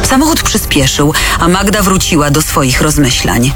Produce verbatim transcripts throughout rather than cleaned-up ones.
Samochód przyspieszył, a Magda wróciła do swoich rozmyślań.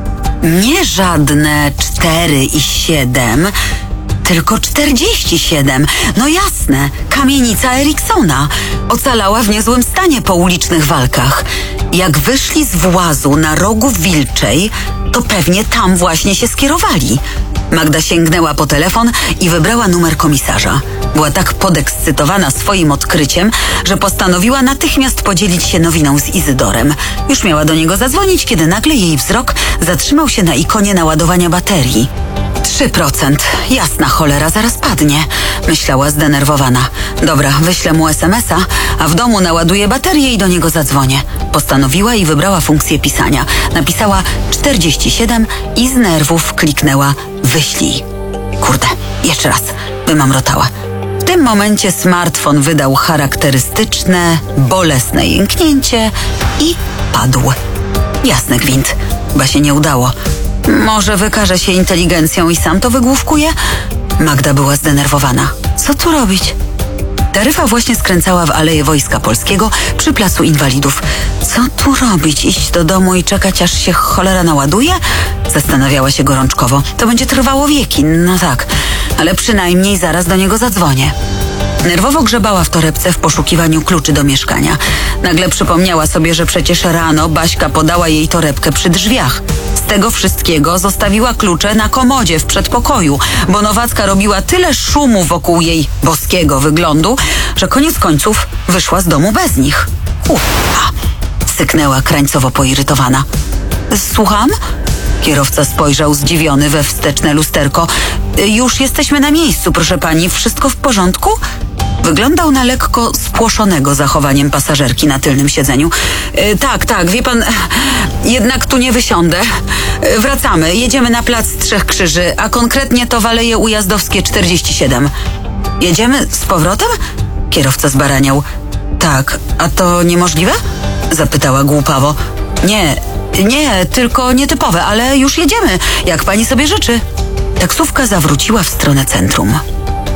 Nie żadne cztery i siedem, tylko czterdzieści siedem. No jasne, kamienica Eriksona. Ocalała w niezłym stanie po ulicznych walkach. Jak wyszli z włazu na rogu Wilczej, to pewnie tam właśnie się skierowali. Magda sięgnęła po telefon i wybrała numer komisarza. Była tak podekscytowana swoim odkryciem, że postanowiła natychmiast podzielić się nowiną z Izydorem. Już miała do niego zadzwonić, kiedy nagle jej wzrok zatrzymał się na ikonie naładowania baterii. Trzy procent. Jasna cholera, zaraz padnie, myślała zdenerwowana. Dobra, wyślę mu es em es a, a w domu naładuję baterię i do niego zadzwonię. Postanowiła i wybrała funkcję pisania. Napisała czterdzieści siedem i z nerwów kliknęła wyślij. Kurde, jeszcze raz, wymamrotała. W tym momencie smartfon wydał charakterystyczne, bolesne jęknięcie i padł. Jasny gwint, chyba się nie udało. Może wykaże się inteligencją i sam to wygłówkuje? Magda była zdenerwowana. Co tu robić? Taryfa właśnie skręcała w Aleję Wojska Polskiego przy Placu Inwalidów. Co tu robić? Iść do domu i czekać, aż się cholera naładuje? Zastanawiała się gorączkowo. To będzie trwało wieki, no tak, ale przynajmniej zaraz do niego zadzwonię. Nerwowo grzebała w torebce w poszukiwaniu kluczy do mieszkania. Nagle przypomniała sobie, że przecież rano Baśka podała jej torebkę przy drzwiach. Z tego wszystkiego zostawiła klucze na komodzie w przedpokoju, bo Nowacka robiła tyle szumu wokół jej boskiego wyglądu, że koniec końców wyszła z domu bez nich. Ufa! Syknęła krańcowo poirytowana. Słucham? Kierowca spojrzał zdziwiony we wsteczne lusterko. Już jesteśmy na miejscu, proszę pani. Wszystko w porządku? Wyglądał na lekko spłoszonego zachowaniem pasażerki na tylnym siedzeniu. E, tak, tak, wie pan, jednak tu nie wysiądę. E, wracamy, jedziemy na plac Trzech Krzyży, a konkretnie to w Aleje Ujazdowskie czterdzieści siedem. Jedziemy z powrotem? Kierowca zbaraniał. Tak, a to niemożliwe? Zapytała głupawo. Nie, nie, tylko nietypowe, ale już jedziemy, jak pani sobie życzy. Taksówka zawróciła w stronę centrum.